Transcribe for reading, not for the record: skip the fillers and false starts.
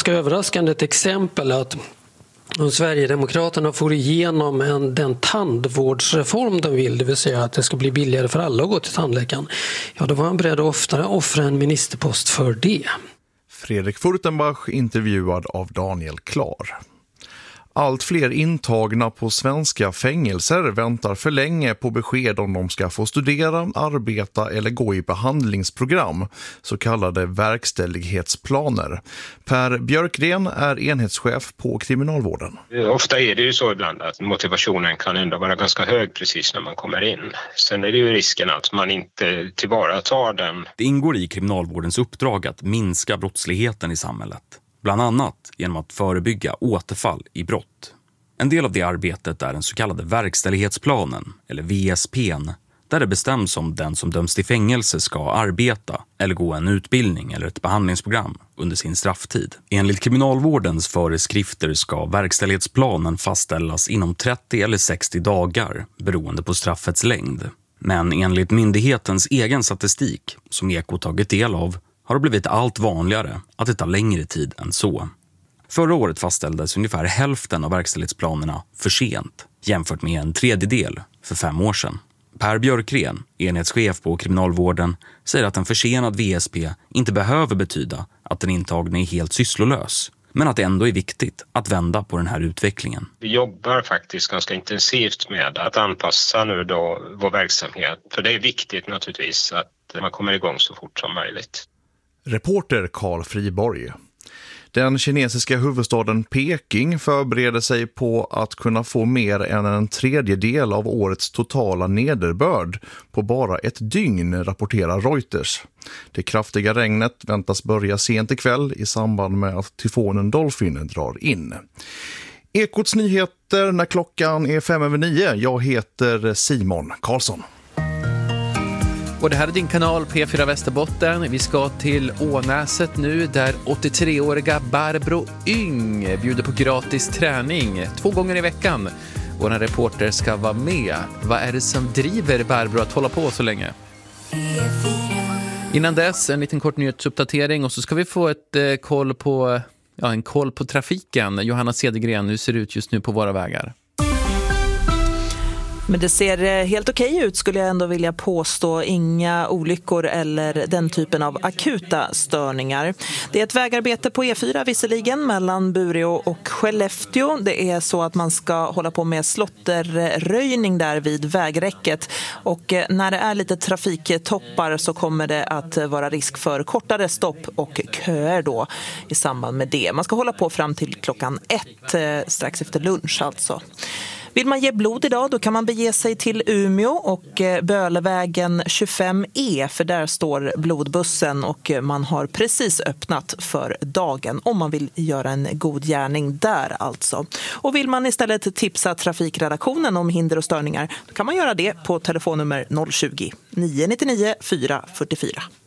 ganska överraskande ett exempel att om Sverigedemokraterna får igenom den tandvårdsreform de vill, det vill säga att det ska bli billigare för alla att gå till tandläkaren, ja då var han beredd att offra en ministerpost för det. Fredrik Furtenbach intervjuad av Daniel Klar. Allt fler intagna på svenska fängelser väntar för länge på besked om de ska få studera, arbeta eller gå i behandlingsprogram, så kallade verkställighetsplaner. Per Björkgren är enhetschef på kriminalvården. Ofta är det ju så ibland att motivationen kan ändå vara ganska hög precis när man kommer in. Sen är det ju risken att man inte tillvaratar den. Det ingår i kriminalvårdens uppdrag att minska brottsligheten i samhället. Bland annat genom att förebygga återfall i brott. En del av det arbetet är den så kallade verkställighetsplanen, eller VSP:n, där det bestäms om den som döms till fängelse ska arbeta eller gå en utbildning eller ett behandlingsprogram under sin strafftid. Enligt kriminalvårdens föreskrifter ska verkställighetsplanen fastställas inom 30 eller 60 dagar beroende på straffets längd. Men enligt myndighetens egen statistik, som Eko tagit del av, har det blivit allt vanligare att det tar längre tid än så. Förra året fastställdes ungefär hälften av verkställighetsplanerna för sent, jämfört med en tredjedel för 5 år sedan. Per Björkgren, enhetschef på kriminalvården, säger att en försenad VSP inte behöver betyda att den intagne är helt sysslolös, men att det ändå är viktigt att vända på den här utvecklingen. Vi jobbar faktiskt ganska intensivt med att anpassa nu då vår verksamhet, för det är viktigt naturligtvis att man kommer igång så fort som möjligt. Reporter Carl Friborg. Den kinesiska huvudstaden Peking förbereder sig på att kunna få mer än en tredjedel av årets totala nederbörd på bara ett dygn, rapporterar Reuters. Det kraftiga regnet väntas börja sent ikväll i samband med att tyfonen Dolphin drar in. Ekots nyheter när klockan är 5:09. Jag heter Simon Karlsson. Och det här är din kanal P4 Västerbotten. Vi ska till Ånäset nu där 83-åriga Barbro Yng bjuder på gratis träning 2 gånger i veckan. Vår reporter ska vara med. Vad är det som driver Barbro att hålla på så länge? Innan dess en liten kort nyhetsuppdatering och så ska vi få ett koll på trafiken. Johanna Cedergren, hur ser det ut just nu på våra vägar? Men det ser helt okej ut skulle jag ändå vilja påstå. Inga olyckor eller den typen av akuta störningar. Det är ett vägarbete på E4 visserligen mellan Bureå och Skellefteå. Det är så att man ska hålla på med slotterröjning där vid vägräcket. Och när det är lite trafiktoppar så kommer det att vara risk för kortare stopp och köer då i samband med det. Man ska hålla på fram till klockan 1 strax efter lunch alltså. Vill man ge blod idag då kan man bege sig till Umeå och Bölevägen 25E för där står blodbussen och man har precis öppnat för dagen om man vill göra en god gärning där alltså. Och vill man istället tipsa trafikredaktionen om hinder och störningar då kan man göra det på telefonnummer 020 999 444.